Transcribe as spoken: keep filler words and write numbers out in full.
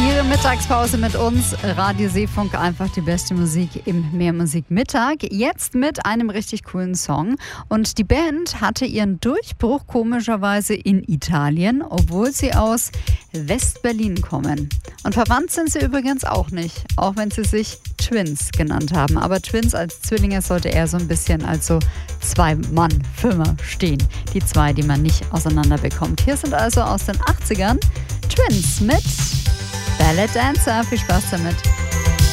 Ihre Mittagspause mit uns. Radio Seefunk, einfach die beste Musik im Mehrmusikmittag. Jetzt mit einem richtig coolen Song. Und die Band hatte ihren Durchbruch komischerweise in Italien, obwohl sie aus West-Berlin kommen. Und verwandt sind sie übrigens auch nicht, auch wenn sie sich Twins genannt haben. Aber Twins als Zwillinge sollte eher so ein bisschen als so Zwei-Mann-Firma stehen. Die zwei, die man nicht auseinander bekommt. Hier sind also aus den achtzigern Twins mit Ballet Dancer. Viel Spaß damit.